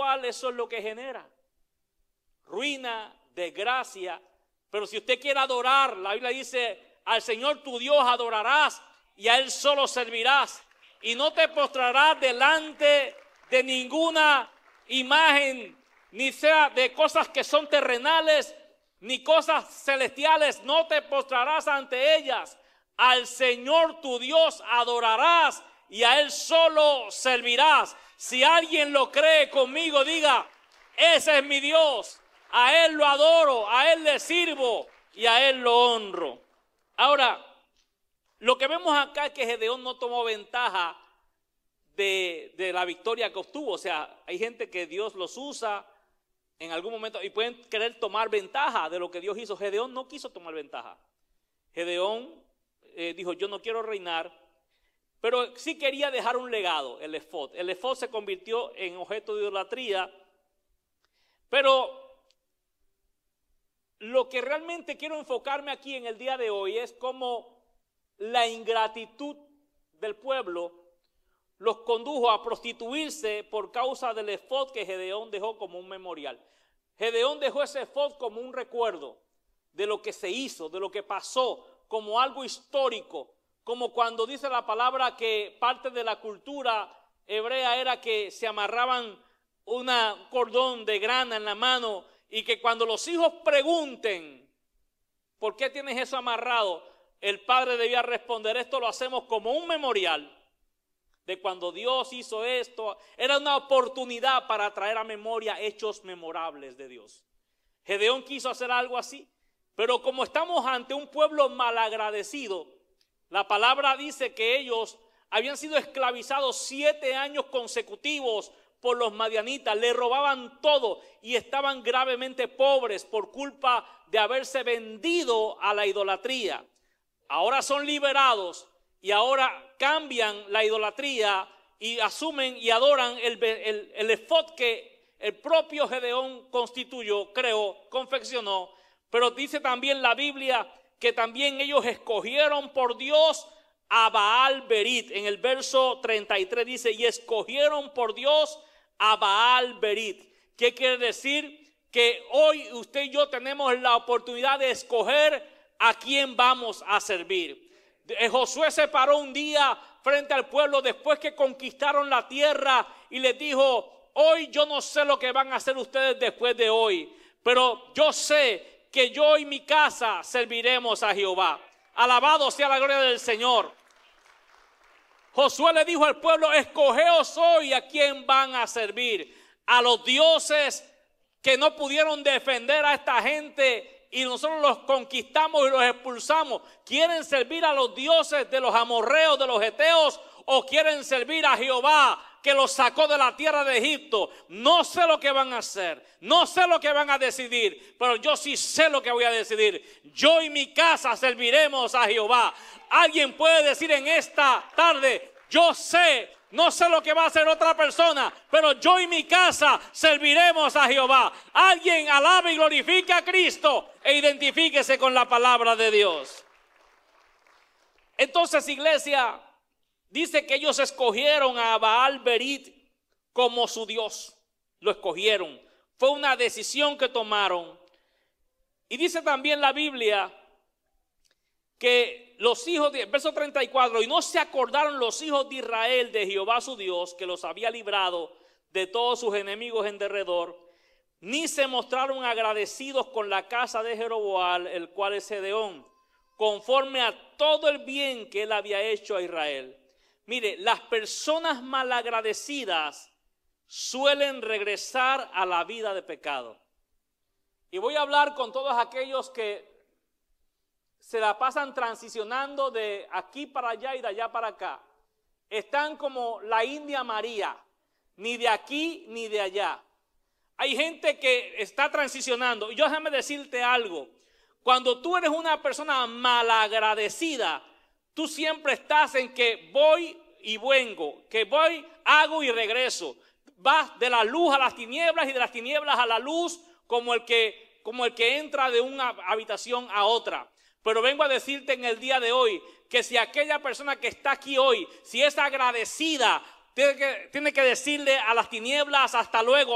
espiritual eso es lo que genera ruina, desgracia. Pero si usted quiere adorar, la Biblia dice, al Señor tu Dios adorarás y a Él solo servirás. Y no te postrarás delante de ninguna imagen, ni sea de cosas que son terrenales, ni cosas celestiales. No te postrarás ante ellas. Al Señor tu Dios adorarás y a Él solo servirás. Si alguien lo cree conmigo, diga, ese es mi Dios. A Él lo adoro, a Él le sirvo y a Él lo honro. Ahora, lo que vemos acá es que Gedeón no tomó ventaja de la victoria que obtuvo. O sea, hay gente que Dios los usa en algún momento y pueden querer tomar ventaja de lo que Dios hizo. Gedeón no quiso tomar ventaja. Gedeón dijo, yo no quiero reinar, pero sí quería dejar un legado, el efod. El efod se convirtió en objeto de idolatría, pero lo que realmente quiero enfocarme aquí en el día de hoy es cómo la ingratitud del pueblo los condujo a prostituirse por causa del efod que Gedeón dejó como un memorial. Gedeón dejó ese efod como un recuerdo de lo que se hizo, de lo que pasó, como algo histórico, como cuando dice la palabra que parte de la cultura hebrea era que se amarraban un cordón de grana en la mano y que cuando los hijos pregunten ¿por qué tienes eso amarrado? El padre debía responder, esto lo hacemos como un memorial de cuando Dios hizo esto. Era una oportunidad para traer a memoria hechos memorables de Dios. Gedeón quiso hacer algo así, pero como estamos ante un pueblo malagradecido, la palabra dice que ellos habían sido esclavizados 7 años consecutivos por los madianitas, le robaban todo y estaban gravemente pobres por culpa de haberse vendido a la idolatría. Ahora son liberados y ahora cambian la idolatría y asumen y adoran el efod que el propio Gedeón constituyó, creó, confeccionó. Pero dice también la Biblia que también ellos escogieron por Dios a Baal Berit. En el verso 33 dice, y escogieron por Dios a Baal Berit. ¿Qué quiere decir? Que hoy usted y yo tenemos la oportunidad de escoger a quién vamos a servir. Josué se paró un día frente al pueblo después que conquistaron la tierra y les dijo, hoy yo no sé lo que van a hacer ustedes después de hoy, pero yo sé que yo y mi casa serviremos a Jehová. Alabado sea la gloria del Señor. Josué le dijo al pueblo, escogeos hoy a quién van a servir. A los dioses que no pudieron defender a esta gente y nosotros los conquistamos y los expulsamos. ¿Quieren servir a los dioses de los amorreos, de los heteos, o quieren servir a Jehová que los sacó de la tierra de Egipto? No sé lo que van a hacer, no sé lo que van a decidir, pero yo sí sé lo que voy a decidir. Yo y mi casa serviremos a Jehová. Alguien puede decir en esta tarde, yo sé, no sé lo que va a hacer otra persona, pero yo y mi casa serviremos a Jehová. Alguien alabe y glorifique a Cristo e identifíquese con la palabra de Dios. Entonces, iglesia, dice que ellos escogieron a Baal Berit como su Dios. Lo escogieron. Fue una decisión que tomaron. Y dice también la Biblia que los hijos de, verso 34, y no se acordaron los hijos de Israel de Jehová su Dios, que los había librado de todos sus enemigos en derredor, ni se mostraron agradecidos con la casa de Jeroboam, el cual es Gedeón, conforme a todo el bien que él había hecho a Israel. Mire, las personas malagradecidas suelen regresar a la vida de pecado. Y voy a hablar con todos aquellos que se la pasan transicionando de aquí para allá y de allá para acá. Están como la India María, ni de aquí ni de allá. Hay gente que está transicionando. Y yo déjame decirte algo. Cuando tú eres una persona malagradecida, tú siempre estás en que voy y vengo, que voy, hago y regreso. Vas de la luz a las tinieblas y de las tinieblas a la luz, como el que entra de una habitación a otra. Pero vengo a decirte en el día de hoy que si aquella persona que está aquí hoy, si es agradecida, tiene que decirle a las tinieblas hasta luego.